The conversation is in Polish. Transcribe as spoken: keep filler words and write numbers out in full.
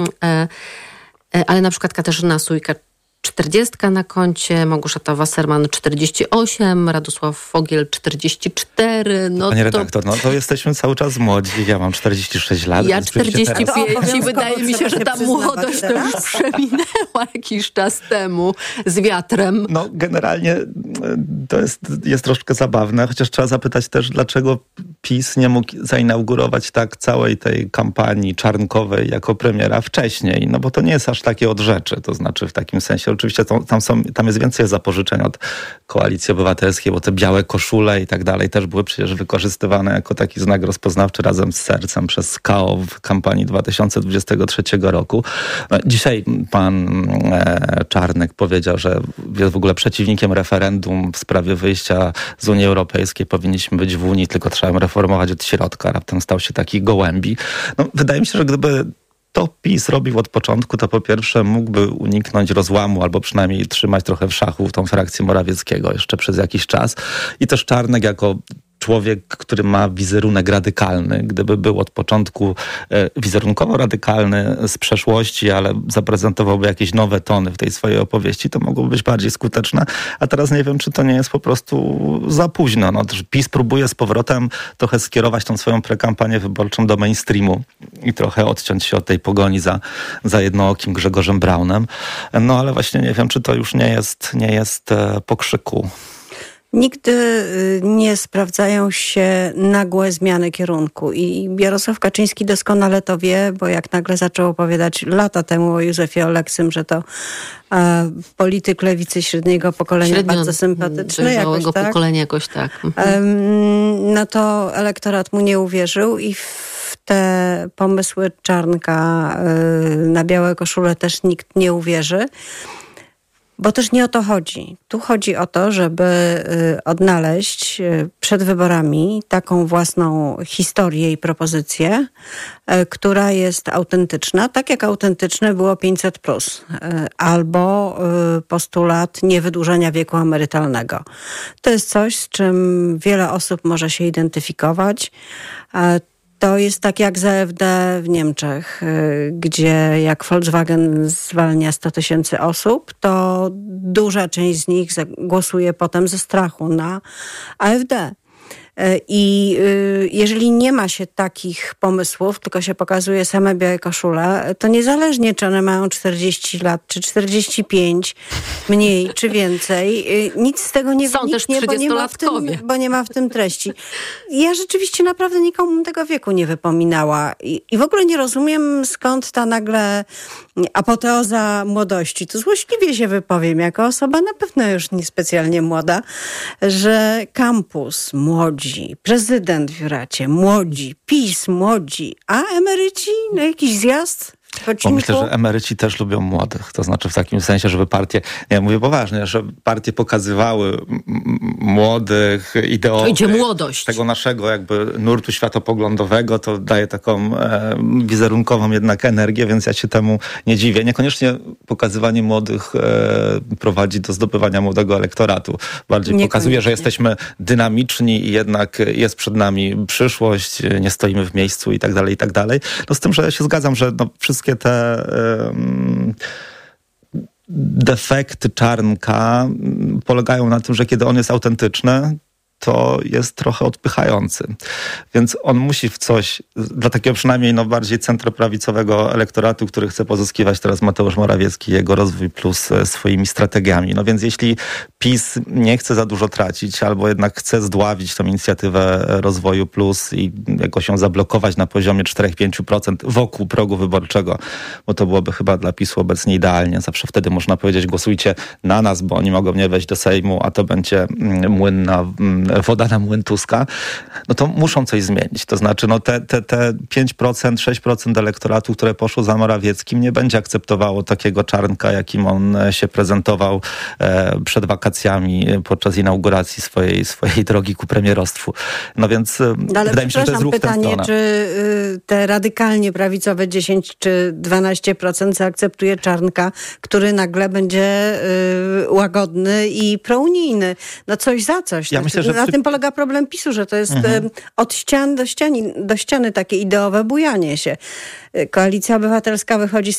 ale na przykład Katarzyna Sójka czterdziestka na koncie, Małgorzata Wasserman czterdzieści osiem, Radosław Fogiel czterdzieści cztery. No Panie to... redaktor, no to jesteśmy cały czas młodzi. Ja mam czterdzieści sześć lat. Ja czterdzieści pięć i wydaje mi się, że ta młodość to już przeminęła jakiś czas temu z wiatrem. No generalnie to jest, jest troszkę zabawne, chociaż trzeba zapytać też, dlaczego PiS nie mógł zainaugurować tak całej tej kampanii czarnkowej jako premiera wcześniej, no bo to nie jest aż takie od rzeczy, to znaczy w takim sensie oczywiście tam, tam, są, tam jest więcej zapożyczeń od Koalicji Obywatelskiej, bo te białe koszule i tak dalej też były przecież wykorzystywane jako taki znak rozpoznawczy razem z sercem przez K O w kampanii dwa tysiące dwudziestego trzeciego roku. Dzisiaj pan e, Czarnek powiedział, że jest w ogóle przeciwnikiem referendum w sprawie wyjścia z Unii Europejskiej. Powinniśmy być w Unii, tylko trzeba ją reformować od środka. Raptem stał się taki gołębi. No, wydaje mi się, że gdyby to PiS robił od początku, to po pierwsze mógłby uniknąć rozłamu albo przynajmniej trzymać trochę w szachu tą frakcję Morawieckiego jeszcze przez jakiś czas. I też Czarnek jako człowiek, który ma wizerunek radykalny, gdyby był od początku e, wizerunkowo radykalny z przeszłości, ale zaprezentowałby jakieś nowe tony w tej swojej opowieści, to mogłoby być bardziej skuteczne. A teraz nie wiem, czy to nie jest po prostu za późno. No, też PiS próbuje z powrotem trochę skierować tą swoją prekampanię wyborczą do mainstreamu i trochę odciąć się od tej pogoni za, za jednookim Grzegorzem Braunem. No ale właśnie nie wiem, czy to już nie jest, nie jest e, po krzyku. Nigdy nie sprawdzają się nagłe zmiany kierunku i Jarosław Kaczyński doskonale to wie, bo jak nagle zaczął opowiadać lata temu o Józefie Oleksym, że to e, polityk lewicy średniego pokolenia, Średnio bardzo sympatyczny, jakoś tak, pokolenia jakoś tak. E, no to elektorat mu nie uwierzył i w te pomysły Czarnka e, na białe koszule też nikt nie uwierzy. Bo też nie o to chodzi. Tu chodzi o to, żeby odnaleźć przed wyborami taką własną historię i propozycję, która jest autentyczna, tak jak autentyczne było pięćset plus, albo postulat niewydłużenia wieku emerytalnego. To jest coś, z czym wiele osób może się identyfikować. To jest tak jak z A F D w Niemczech, gdzie jak Volkswagen zwalnia sto tysięcy osób, to duża część z nich głosuje potem ze strachu na A F D. I jeżeli nie ma się takich pomysłów, tylko się pokazuje same białe koszule, to niezależnie, czy one mają czterdzieści lat, czy czterdzieści pięć, mniej, czy więcej, nic z tego nie Są wyniknie, bo nie, ma w tym, bo nie ma w tym treści. Ja rzeczywiście naprawdę nikomu tego wieku nie wypominała. I, i w ogóle nie rozumiem, skąd ta nagle apoteoza młodości. Tu złośliwie się wypowiem, jako osoba na pewno już niespecjalnie młoda, że kampus, młodzi, prezydent w Juracie, młodzi, PiS, młodzi, a emeryci, no jakiś zjazd? Bo myślę, że emeryci też lubią młodych. To znaczy w takim sensie, żeby partie, nie mówię poważnie, że partie pokazywały m- młodych ideowych. To idzie młodość. Tego naszego jakby nurtu światopoglądowego, to daje taką e, wizerunkową jednak energię, więc ja się temu nie dziwię. Niekoniecznie pokazywanie młodych e, prowadzi do zdobywania młodego elektoratu. Bardziej pokazuje, że jesteśmy dynamiczni i jednak jest przed nami przyszłość, nie stoimy w miejscu i tak dalej, i tak dalej. No z tym, że ja się zgadzam, że no, wszystkie te um, defekty Czarnka polegają na tym, że kiedy on jest autentyczny, to jest trochę odpychający. Więc on musi w coś, dla takiego przynajmniej no, bardziej centroprawicowego elektoratu, który chce pozyskiwać teraz Mateusz Morawiecki, jego rozwój plus swoimi strategiami. No więc jeśli PiS nie chce za dużo tracić, albo jednak chce zdławić tą inicjatywę rozwoju plus i jakoś ją zablokować na poziomie cztery do pięciu procent wokół progu wyborczego, bo to byłoby chyba dla PiSu obecnie idealnie. Zawsze wtedy można powiedzieć, głosujcie na nas, bo oni mogą nie wejść do Sejmu, a to będzie młyn na woda na młyn Tuska, no to muszą coś zmienić. To znaczy no te, te, te pięć procent, sześć procent elektoratu, które poszło za Morawieckim, nie będzie akceptowało takiego Czarnka, jakim on się prezentował e, przed wakacjami podczas inauguracji swojej, swojej drogi ku premierostwu. No więc no, ale wydaje mi się, że to jest ruch pytanie, w tę stronę. Czy y, te radykalnie prawicowe dziesięć czy dwanaście procent zaakceptuje Czarnka, który nagle będzie y, łagodny i prounijny. No coś za coś. Ja znaczy, myślę, że na tym polega problem PiSu, że to jest Mhm. od ścian do ściany, do ściany takie ideowe bujanie się. Koalicja Obywatelska wychodzi z